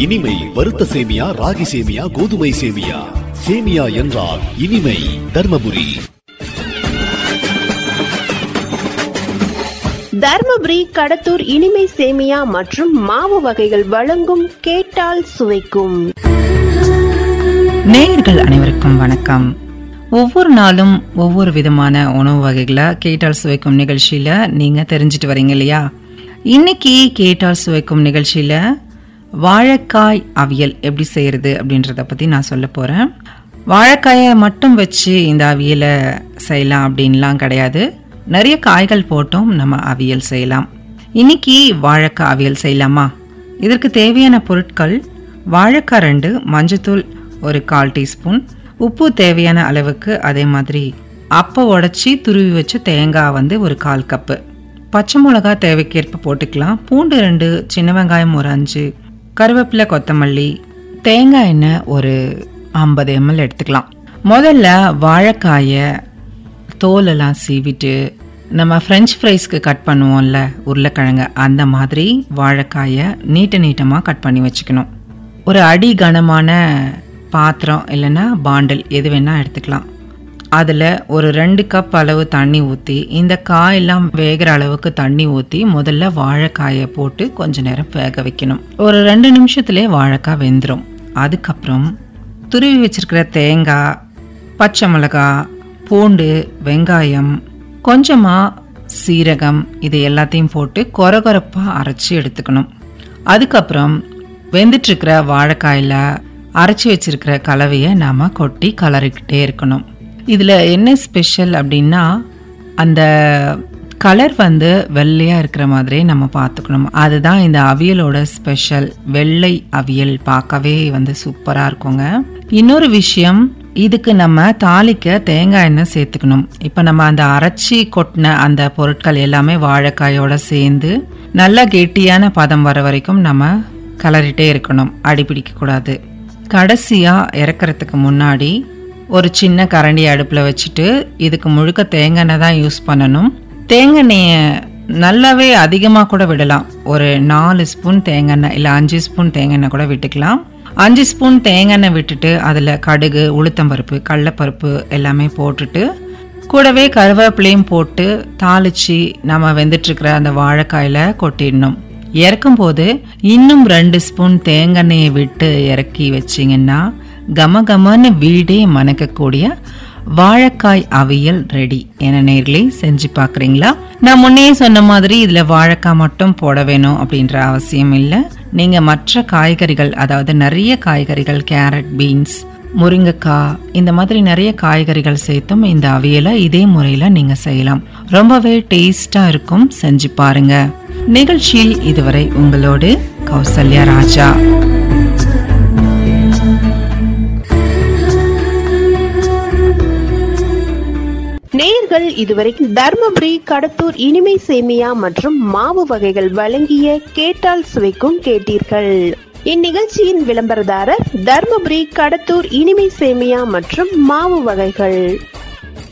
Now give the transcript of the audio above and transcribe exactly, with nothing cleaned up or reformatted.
இனிமை. வறுத்த சேமியா, ராகி சேமியா, கோதுமை சேமியா. சேமியா என்றால் இனிமை. தர்மபுரி. தர்மபுரி கடத்தூர் இனிமை சேமியா மற்றும் மாவு வகைகள் வழங்கும் கேட்டால் சுவைக்கும். நேயர்கள் அனைவருக்கும் வணக்கம். ஒவ்வொரு நாளும் ஒவ்வொரு விதமான உணவு வகைகளை கேட்டால் சுவைக்கும் நிகழ்ச்சியில நீங்க தெரிஞ்சிட்டு வரீங்க இல்லையா? இன்னைக்கு கேட்டால் சுவைக்கும் நிகழ்ச்சியில வாழைக்காய் அவியல் எப்படி செய்யறது அப்படின்றத பத்தி நான் சொல்ல போறேன். வாழைக்காயை மட்டும் வச்சு இந்த அவியலை செய்யலாம் அப்படின்லாம் கிடையாது. நிறைய காய்கள் போட்டும் நம்ம அவியல் செய்யலாம். இன்னைக்கு வாழைக்காய் அவியல் செய்யலாமா? இதற்கு தேவையான பொருட்கள்: வாழைக்காய் ரெண்டு, மஞ்சத்தூள் ஒரு கால் டீஸ்பூன், உப்பு தேவையான அளவுக்கு, அதே மாதிரி அப்போ உடச்சி துருவி வச்சு தேங்காய் வந்து ஒரு கால் கப்பு, பச்சை மிளகா தேவைக்கேற்ப போட்டுக்கலாம், பூண்டு ரெண்டு, சின்ன வெங்காயம் ஒரு அஞ்சு, கருவேப்பிலை, கொத்தமல்லி, தேங்காய் எண்ணெய் ஒரு ஐம்பது எம்எல் எடுத்துக்கலாம். முதல்ல வாழைக்காயை தோலெல்லாம் சீவிட்டு நம்ம ஃப்ரெஞ்ச் ஃப்ரைஸ்க்கு கட் பண்ணுவோம்ல உருளைக்கிழங்கு, அந்த மாதிரி வாழைக்காயை நீட்ட நீட்டமாக கட் பண்ணி வச்சுக்கணும். ஒரு அடி கனமான பாத்திரம் இல்லைன்னா பாண்டில் எது வேணால் எடுத்துக்கலாம். அதில் ஒரு ரெண்டு கப் அளவு தண்ணி ஊற்றி, இந்த காயெல்லாம் வேகிற அளவுக்கு தண்ணி ஊற்றி முதல்ல வாழைக்காயை போட்டு கொஞ்ச நேரம் வேக வைக்கணும். ஒரு ரெண்டு நிமிஷத்துலேயே வாழைக்காய் வெந்துடும். அதுக்கப்புறம் துருவி வச்சிருக்கிற தேங்காய், பச்சை மிளகா, பூண்டு, வெங்காயம், கொஞ்சமாக சீரகம், இது எல்லாத்தையும் போட்டு கொரகொரப்பாக அரைச்சி எடுத்துக்கணும். அதுக்கப்புறம் வெந்துட்டுருக்கிற வாழைக்காயில் அரைச்சி வச்சிருக்கிற கலவையை நாம் கொட்டி கலரிக்கிட்டே இருக்கணும். இதில் என்ன ஸ்பெஷல் அப்படின்னா, அந்த கலர் வந்து வெள்ளையாக இருக்கிற மாதிரி நம்ம பார்த்துக்கணும். அதுதான் இந்த அவியலோட ஸ்பெஷல். வெள்ளை அவியல் பார்க்கவே வந்து சூப்பராக இருக்குங்க. இன்னொரு விஷயம், இதுக்கு நம்ம தாளிக்க தேங்காய் எண்ணெய் சேர்த்துக்கணும். இப்போ நம்ம அந்த அரைச்சி கொட்டின அந்த பொருட்கள் எல்லாமே வாழைக்காயோட சேர்ந்து நல்லா கெட்டியான பதம் வர வரைக்கும் நம்ம கலரிட்டே இருக்கணும், அடிப்பிடிக்க கூடாது. கடைசியாக இறக்கிறதுக்கு முன்னாடி ஒரு சின்ன கரண்டி அடுப்பில் வச்சுட்டு இதுக்கு முழுக்க தேங்காய் எண்ணெய் தான் யூஸ் பண்ணணும். தேங்காய் எண்ணெயை நல்லாவே அதிகமாக கூட விடலாம். ஒரு நாலு ஸ்பூன் தேங்காய் எண்ணெய் இல்லை அஞ்சு ஸ்பூன் தேங்காய் எண்ணெய் கூட விட்டுக்கலாம். அஞ்சு ஸ்பூன் தேங்காய் எண்ணெய் விட்டுட்டு அதில் கடுகு, உளுத்தம்பருப்பு, கடலைப்பருப்பு எல்லாமே போட்டுட்டு கூடவே கருவேப்பிலையும் போட்டு தாளித்து நம்ம வெந்துட்டுருக்கிற அந்த வாழைக்காயில் கொட்டிடணும். இறக்கும் போது இன்னும் ரெண்டு ஸ்பூன் தேங்காய் எண்ணெயை விட்டு இறக்கி வச்சிங்கன்னா கம கமன்னு வீடே மணக்கக்கூடிய வாழைக்காய் அவியல் ரெடி. என நேர்களே செஞ்சு பார்க்குறீங்களா? நான் முன்னே சொன்ன மாதிரி இதில் வாழைக்காய் மட்டும் போட வேணும் அப்படின்ற அவசியம் இல்லை. நீங்கள் மற்ற காய்கறிகள், அதாவது நிறைய காய்கறிகள், கேரட், பீன்ஸ், முருங்கைக்காய், இந்த மாதிரி நிறைய காய்கறிகள் சேர்த்தும் இந்த அவியலை இதே முறையில் நீங்கள் செய்யலாம். ரொம்பவே டேஸ்டாக இருக்கும். செஞ்சு பாருங்க. நிகழ்ச்சியில் இதுவரை உங்களோடு கௌசல்யா ராஜா. நேயர்கள் இதுவரை தர்மபுரி கடத்தூர் இனிமை சேமியா மற்றும் மாவு வகைகள் வழங்கிய கேட்டால் சுவைக்கும் கேட்டீர்கள். இந்நிகழ்ச்சியின் விளம்பரதாரர் தர்மபுரி கடத்தூர் இனிமை சேமியா மற்றும் மாவு வகைகள்.